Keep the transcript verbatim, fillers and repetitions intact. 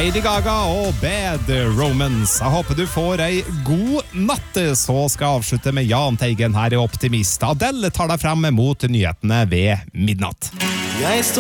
Lady Gaga og Bad Romance. Jeg håper du får ei god natt, så skal jeg avslutte med Jahn Teigen her i Optimist. Adele tar deg frem mot nyhetene ved midnatt. Jeg står